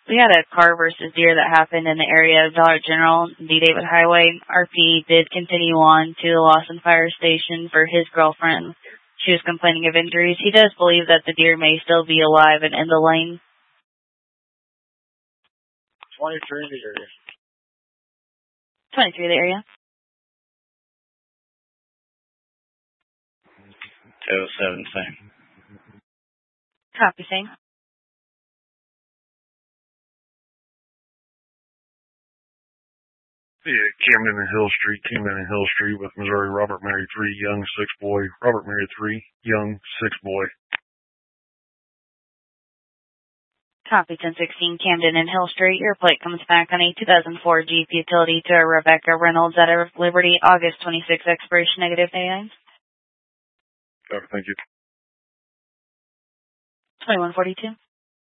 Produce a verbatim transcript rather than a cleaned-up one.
We had a car versus deer that happened in the area of Dollar General, the David Highway. R P did continue on to the Lawson Fire Station for his girlfriend. She was complaining of injuries. He does believe that the deer may still be alive and in the lane. twenty-three in the area. twenty-three in the area. two oh seven, same. Copy, same. Yeah, Camden and Hill Street, Camden and Hill Street with Missouri Robert Mary three, Young six boy, Robert Mary three, Young six boy. Copy, ten sixteen, Camden and Hill Street. Your plate comes back on a two thousand four Jeep Utility to Rebecca Reynolds at a Liberty, August twenty-sixth, expiration negative day. Copy, thank you. twenty-one forty-two.